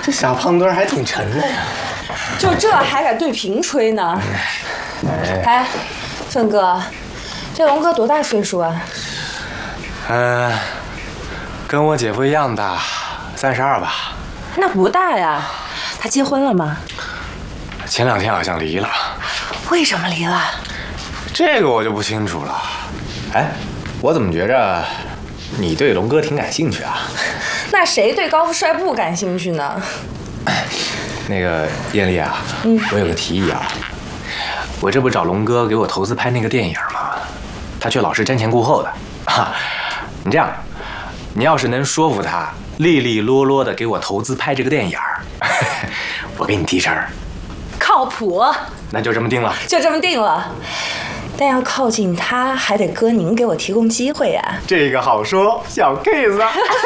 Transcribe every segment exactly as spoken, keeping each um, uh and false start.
这小胖墩还挺沉的呀。 就这还敢对瓶吹呢？哎，奋哥，这龙哥多大岁数啊？ 嗯、呃，跟我姐夫一样大，三十二吧。 那不大呀。他结婚了吗？ 前两天好像离了。 为什么离了？ 这个我就不清楚了。哎，我怎么觉着你对龙哥挺感兴趣啊？ 那谁对高富帅不感兴趣呢？ 那个艳丽啊，嗯，我有个提议啊。我这不找龙哥给我投资拍那个电影吗？他却老是瞻前顾后的。啊，你这样，你要是能说服他，利利落落的给我投资拍这个电影，我给你提成。 靠谱。 那就这么定了。 就这么定了。但要靠近他，还得哥您给我提供机会呀。 这个好说，小 case。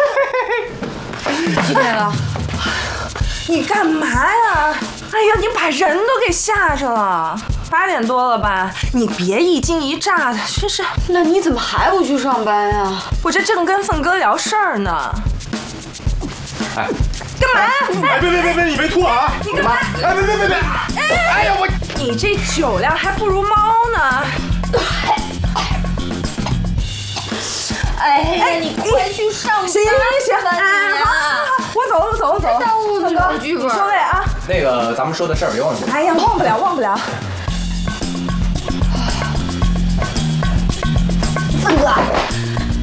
几点了？你干嘛呀？哎呀，你把人都给吓着了。八点多了吧？你别一惊一乍的，真是。 那你怎么还不去上班呀？ 我这正跟凤哥聊事儿呢。 哎， 干嘛呀？ 哎，别别别别，你别吐啊！ 你干嘛？ 哎，别别别别！哎呀我！ 你这酒量还不如猫呢。 哎呀，你快去上班！ 行行行， 吧你啊！我走了，走了，走了。 耽误你了，剧本。 收尾啊！ 那个，咱们说的事儿别忘记。 哎呀，忘不了，忘不了。 凤哥，